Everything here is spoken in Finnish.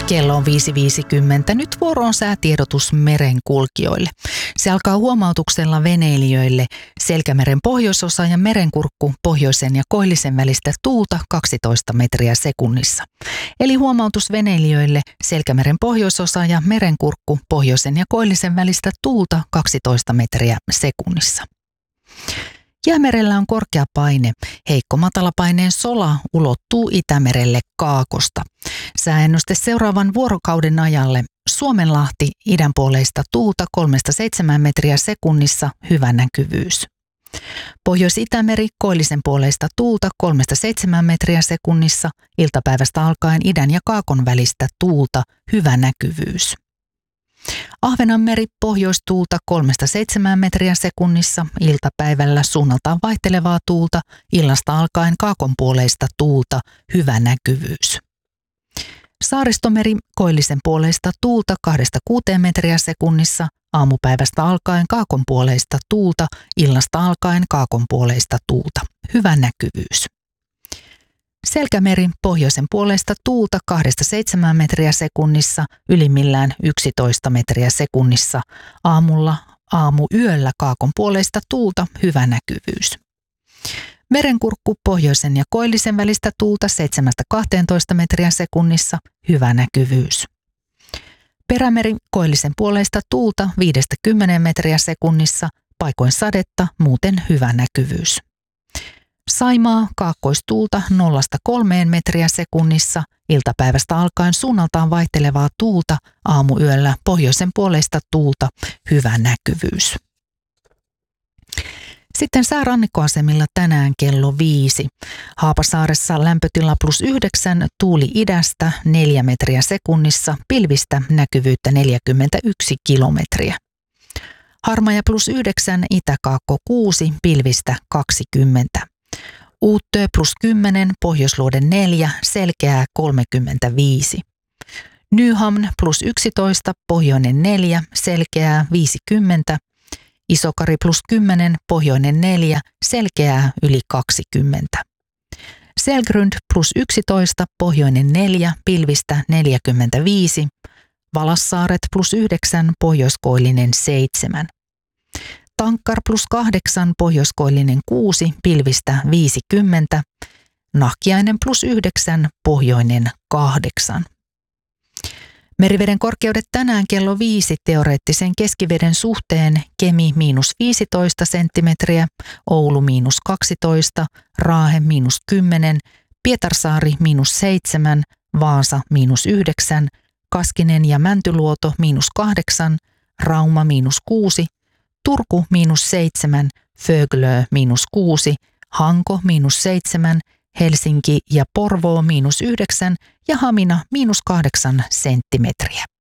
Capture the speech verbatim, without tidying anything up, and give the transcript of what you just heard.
Kello on viisi viisikymmentä. Nyt vuoro on säätiedotus merenkulkijoille. Se alkaa huomautuksella veneilijöille Selkämeren pohjoisosa ja merenkurkku pohjoisen ja koillisen välistä tuulta kaksitoista metriä sekunnissa. Eli huomautus veneilijöille Selkämeren pohjoisosa ja merenkurkku pohjoisen ja koillisen välistä tuulta kaksitoista metriä sekunnissa. Jäämerellä on korkea paine. Heikko matalapaineen sola ulottuu Itämerelle kaakosta. Sääennuste seuraavan vuorokauden ajalle: Suomenlahti idänpuoleista tuulta kolmesta seitsemään metriä sekunnissa, hyvä näkyvyys. Pohjois-Itämeri koillisen puoleista tuulta kolmesta seitsemään metriä sekunnissa, iltapäivästä alkaen idän ja kaakon välistä tuulta, hyvä näkyvyys. Ahvenanmeri pohjoistuulta kolmesta seitsemään metriä sekunnissa, iltapäivällä suunnaltaan vaihtelevaa tuulta, illasta alkaen kaakonpuoleista tuulta, hyvä näkyvyys. Saaristomeri koillisen puoleista tuulta kahdesta kuuteen metriä sekunnissa, aamupäivästä alkaen kaakonpuoleista tuulta, illasta alkaen kaakonpuoleista tuulta, hyvä näkyvyys. Selkämeri pohjoisen puolesta tuulta kahdesta seitsemään metriä sekunnissa, ylimmillään yksitoista metriä sekunnissa, aamulla aamuyöllä kaakon puolesta tuulta, hyvä näkyvyys. Merenkurkku pohjoisen ja koillisen välistä tuulta seitsemästä kahteentoista metriä sekunnissa, hyvä näkyvyys. Perämeri koillisen puolesta tuulta viidestä kymmeneen metriä sekunnissa, paikoin sadetta, muuten hyvä näkyvyys. Saimaa kaakkoistuulta nollasta kolmeen metriä sekunnissa, iltapäivästä alkaen suunnaltaan vaihtelevaa tuulta, aamuyöllä pohjoisen puoleista tuulta, hyvä näkyvyys. Sitten säärannikkoasemilla tänään kello viisi. Haapasaaressa lämpötila plus yhdeksän, tuuli idästä neljä metriä sekunnissa, pilvistä näkyvyyttä neljäkymmentäyksi kilometriä. Harmaja plus yhdeksän, itäkaakko kuusi, pilvistä kaksikymmentä. Uuttöö plus kymmenen, Pohjoisluoden neljä, selkeää kolmekymmentäviisi. Nyhamn plus yksitoista, pohjoinen neljä, selkeää viisikymmentä. Isokari plus kymmenen, pohjoinen neljä, selkeää yli kaksikymmentä. Selgrund plus yksitoista, pohjoinen neljä, pilvistä neljäkymmentäviisi. Valassaaret plus yhdeksän, pohjoiskoillinen seitsemän. Tankkar plus kahdeksan, pohjoiskoillinen kuusi, pilvistä viisikymmentä. Nahkiainen plus yhdeksän, pohjoinen kahdeksan. Meriveden korkeudet tänään kello viisi teoreettisen keskiveden suhteen: Kemi miinus viisitoista senttimetriä, Oulu miinus kaksitoista, Raahe miinus kymmenen, Pietarsaari miinus seitsemän, Vaasa miinus yhdeksän, Kaskinen ja Mäntyluoto miinus kahdeksan, Rauma miinus kuusi, Turku miinus seitsemän, Föglö miinus kuusi, Hanko miinus seitsemän, Helsinki ja Porvoo miinus yhdeksän ja Hamina miinus kahdeksan senttimetriä.